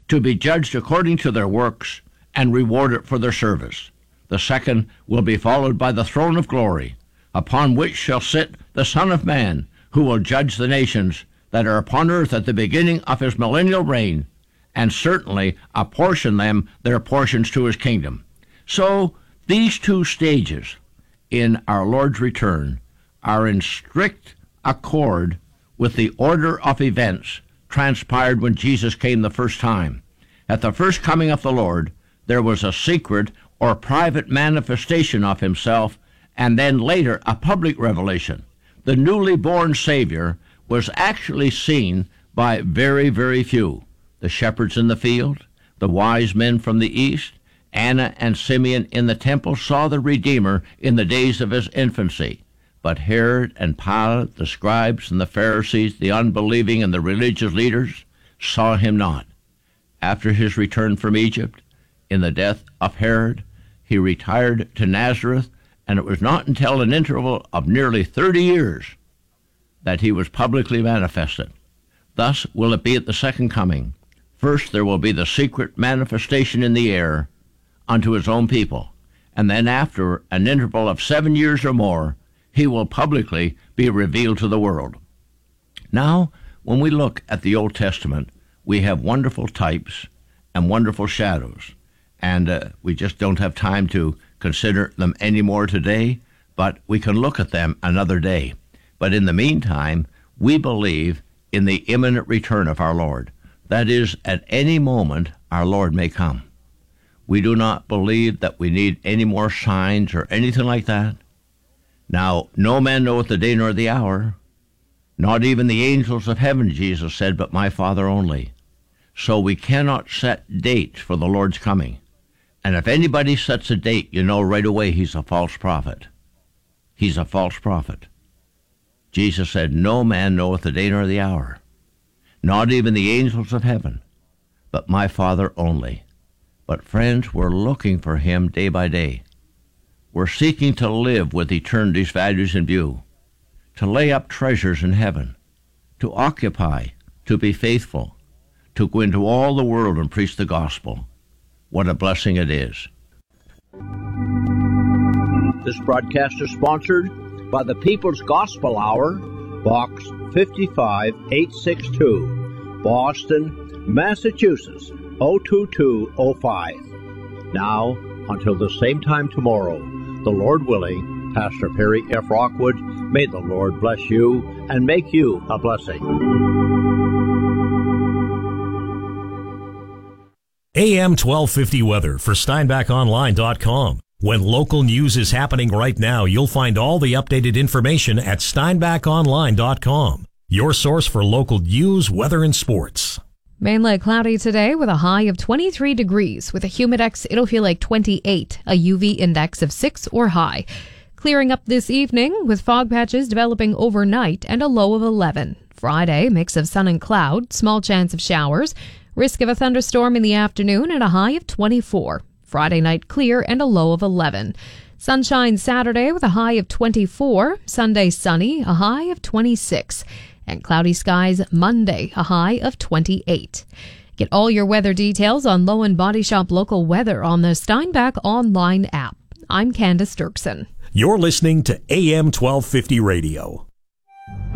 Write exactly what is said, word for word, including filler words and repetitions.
to be judged according to their works and rewarded for their service. The second will be followed by the throne of glory, upon which shall sit the Son of Man, who will judge the nations that are upon earth at the beginning of his millennial reign, and certainly apportion them their portions to his kingdom. So these two stages in our Lord's return are in strict accord with the order of events transpired when Jesus came the first time. At the first coming of the Lord, there was a secret or private manifestation of himself, and then later a public revelation. The newly born Savior was actually seen by very, very few. The shepherds in the field, the wise men from the east, Anna and Simeon in the temple saw the Redeemer in the days of his infancy. But Herod and Pilate, the scribes and the Pharisees, the unbelieving and the religious leaders, saw him not. After his return from Egypt, in the death of Herod, he retired to Nazareth, and it was not until an interval of nearly thirty years that he was publicly manifested. Thus will it be at the second coming. First there will be the secret manifestation in the air unto his own people, and then after an interval of seven years or more, he will publicly be revealed to the world. Now, when we look at the Old Testament, we have wonderful types and wonderful shadows, and uh, we just don't have time to consider them anymore today, but we can look at them another day. But in the meantime, we believe in the imminent return of our Lord. That is, at any moment our Lord may come. We do not believe that we need any more signs or anything like that. Now, no man knoweth the day nor the hour, not even the angels of heaven, Jesus said, but my Father only. So we cannot set dates for the Lord's coming. And if anybody sets a date, you know right away he's a false prophet. He's a false prophet. Jesus said, no man knoweth the day nor the hour, not even the angels of heaven, but my Father only. But friends, we're looking for him day by day. We're seeking to live with eternity's values in view, to lay up treasures in heaven, to occupy, to be faithful, to go into all the world and preach the gospel. What a blessing it is. This broadcast is sponsored by the People's Gospel Hour, Box fifty-five eight sixty-two, Boston, Massachusetts, oh two two oh five. Now, until the same time tomorrow, the Lord willing, Pastor Perry F. Rockwood, may the Lord bless you and make you a blessing. A M twelve fifty weather for Steinbach Online dot com. When local news is happening right now, you'll find all the updated information at Steinbach Online dot com, your source for local news, weather, and sports. Mainly cloudy today with a high of twenty-three degrees. With a humidex, it'll feel like twenty-eight, a U V index of six or high. Clearing up this evening with fog patches developing overnight and a low of eleven. Friday, mix of sun and cloud, small chance of showers. Risk of a thunderstorm in the afternoon and a high of twenty-four. Friday night clear and a low of eleven. Sunshine Saturday with a high of twenty-four. Sunday sunny, a high of twenty-six. And cloudy skies Monday, a high of twenty-eight. Get all your weather details on Low and Body Shop local weather on the Steinbach Online app. I'm Candace Dirksen. You're listening to A M twelve fifty Radio.